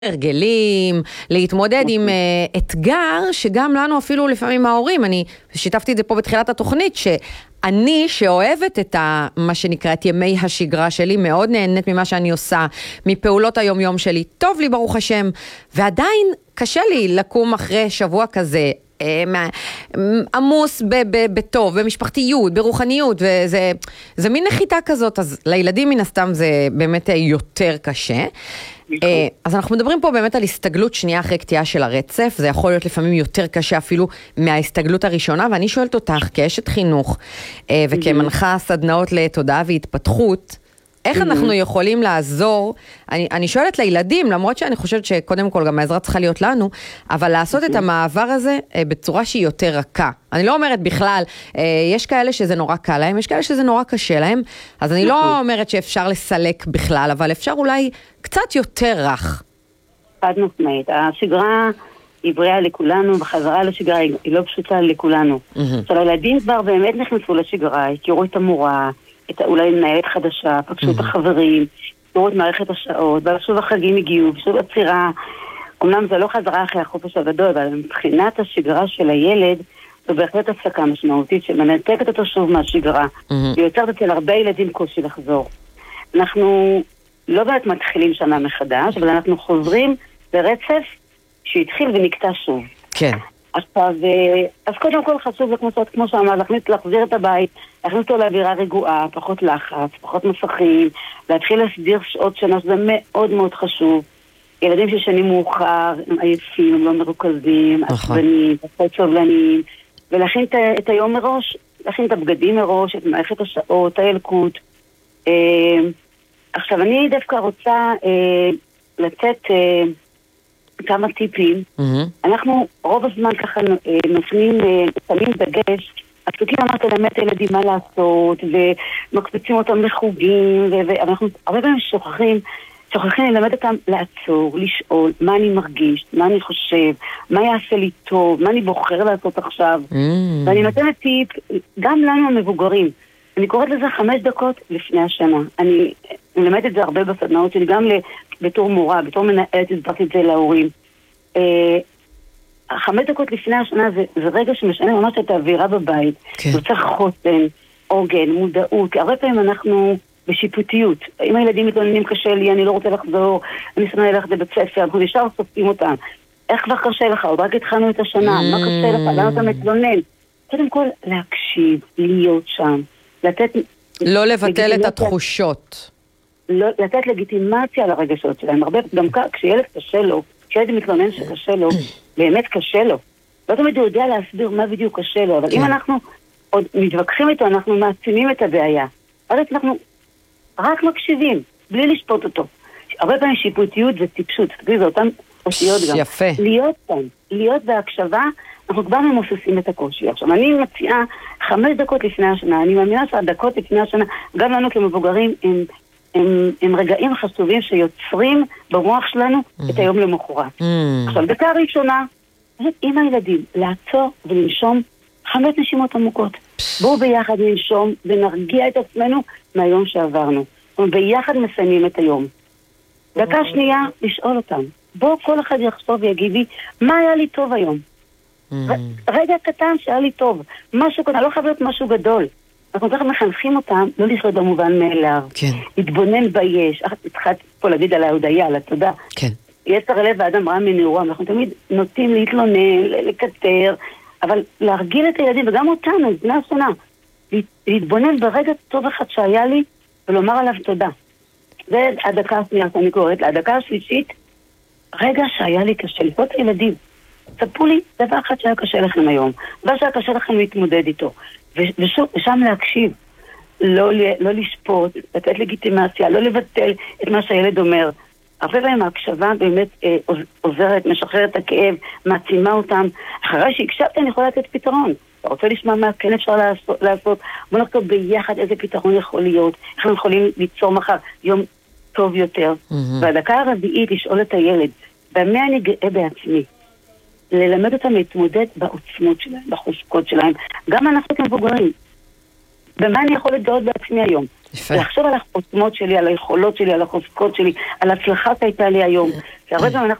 הרגלים, להתמודד עם אתגר שגם לנו אפילו לפעמים ההורים, אני שיתפתי את זה פה בתחילת התוכנית, שאני שאוהבת את מה שנקרא את ימי השגרה שלי, מאוד נהנית ממה שאני עושה, מפעולות היום-יום שלי, טוב לי ברוך השם, ועדיין קשה לי לקום אחרי שבוע כזה, עמוס בטוב, במשפחתיות, ברוחניות, וזה מין נחיתה כזאת, אז לילדים מן הסתם זה באמת יותר קשה. אז אנחנו מדברים פה באמת על הסתגלות שנייה אחרי קטיעה של הרצף, זה יכול להיות לפעמים יותר קשה אפילו מההסתגלות הראשונה, ואני שואלת אותך כאשת חינוך וכמנחה סדנאות לתודעה והתפתחות, איך אנחנו יכולים לעזור, אני שואלת לילדים, למרות שאני חושבת שקודם כל גם העזרה צריכה להיות לנו, אבל לעשות את המעבר הזה בצורה שהיא יותר רכה. אני לא אומרת בכלל, יש כאלה שזה נורא קל להם, יש כאלה שזה נורא קשה להם, אז אני לא אומרת שאפשר לסלק בכלל, אבל אפשר אולי קצת יותר רך. חד משמעית, השגרה היא בריאה לכולנו, בחזרה לשגרה היא לא פשוטה לכולנו. עכשיו הילדים כבר באמת נכנסו לשגרה, הכירו את המורה, אולי מנהלת חדשה, פגשו את החברים, תראו את מערכת השעות, שוב החגים הגיעו, שוב הצירה, אמנם זה לא חזרה אחרי החופש הגדול, אבל מבחינת השגרה של הילד, זו בהחלט הפסקה משמעותית שמנתקת אותו שוב מהשגרה, ויוצרת אצל הרבה ילדים קושי לחזור. אנחנו לא באמת מתחילים שנה מחדש, אבל אנחנו חוזרים לרצף שהתחיל ונקטע שוב. כן. עכשיו, אז קודם כל חשוב, כמו שאמר, להחזיר את הבית, להכניס אותו לאווירה רגועה, פחות לחץ, פחות מסכים, להתחיל להסדיר שעות שינה, שזה מאוד מאוד חשוב. ילדים ששנים מאוחר, הם עייפים, הם לא מרוכזים, עצבנים, פחות סובלניים, ולהכין את היום מראש, להכין את הבגדים מראש, את מערכת השעות, הילקוט. עכשיו, אני דווקא רוצה לתת כמה טיפים. אנחנו רוב הזמן ככה נותנים, שמים דגש, הפסוקים אמרת ללמד את הילדים מה לעשות, ומקפיצים אותם לחוגים, ואנחנו הרבה פעמים שוכחים ללמד אותם לעצור, לשאול מה אני מרגיש, מה אני חושב, מה יעשה לי טוב, מה אני בוחר לעשות עכשיו. ואני נותנת טיפ, גם לנו המבוגרים, אני קוראת לזה 5 דקות לפני השנה. אני מלמד את זה הרבה בסדנאות שלי, גם בתור מורה, בתור מנהלת, הסברתי את זה להורים. 5 דקות לפני השנה זה רגע שמשנה ממש את האווירה בבית. זה צריך חוסן, עוגן, מודעות. הרבה פעמים אנחנו בשיפוטיות. אם הילדים מתלוננים קשה לי, אני לא רוצה לחזור, אני שונא ללכת לבית ספר, אנחנו נשאר סופים אותם. איך כבר קשה לך? עוד רק התחלנו את השנה, מה קשה לך? למה אתה מתלונן? קודם כל, להקשיב, להיות שם. לא לבטל את התחושות. לתת לגיטימציה לרגשות שלהם. הרבה, גם כשילד קשה לו, כשילד מתלונן שקשה לו, באמת קשה לו. לא תמיד הוא יודע להסביר מה בדיוק קשה לו, אבל אם אנחנו עוד מתווכחים איתו, אנחנו מעצימים את הבעיה. אז אנחנו רק מקשיבים, בלי לשפוט אותו. הרבה פעמים שיפוטיות וטיפשות, זה אותן אותיות גם. יפה. להיות כאן, להיות בהקשבה, אנחנו כבר ממוססים את הקושי. עכשיו, אני מציעה 5 דקות לפני השנה, אני מאמינה שהדקות לפני השנה, גם לנו כמבוגרים, הם רגעים חשובים שיוצרים במוח שלנו את היום למחרת. עכשיו, דקה ראשונה, עם הילדים, לעצור ולנשום 5 נשימות עמוקות. בואו ביחד ננשום ונרגיע את עצמנו מהיום שעברנו. ביחד מסיימים את היום. דקה שנייה, לשאול אותם. בואו כל אחד יחשוב ויגיד לי, מה היה לי טוב היום? רגע קטן שהיה לי טוב. משהו קטן, לא חייב להיות משהו גדול. אנחנו ככה מחנכים אותם, לא לשאול במובן מאליו. להתבונן ביש. התחלתי פה להגיד על ההודיה, על התודה. יצר לב האדם רע מנעוריו. אנחנו תמיד נוטים להתלונן, לקטר, אבל להרגיל את הילדים, וגם אותנו, בני השנה, להתבונן ברגע טוב אחד שהיה לי, ולומר עליו תודה. זה הדקה השנייה שאני קוראת. הדקה השלישית, רגע שהיה לי קשה, לפחות הילדים. ספרו לי דבר אחד שהיה קשה לכם היום, דבר שהיה קשה לכם להתמודד איתו. ושם להקשיב, לא לשפוט, לתת לגיטימציה, לא לבטל את מה שהילד אומר. הרבה פעמים ההקשבה באמת עוזרת, משחררת את הכאב, מעצימה אותם. אחרי שהקשבת אני יכולה לתת פתרון. אתה רוצה לשמוע מה כן אפשר לעשות? בוא נחשוב ביחד איזה פתרון יכול להיות, איך אנחנו יכולים ליצור מחר יום טוב יותר. והדקה הרביעית לשאול את הילד, במה אני גאה בעצמי? ללמד אותם להתמודד בעוצמות שלהם, בחוזקות שלהם. גם אנחנו כמבוגרים. במה אני יכול להתגאות בעצמי היום? לחשוב על החוסמות שלי, על היכולות שלי, על החוזקות שלי, על הצלחה שהייתה לי היום. כי הרבה פעמים אנחנו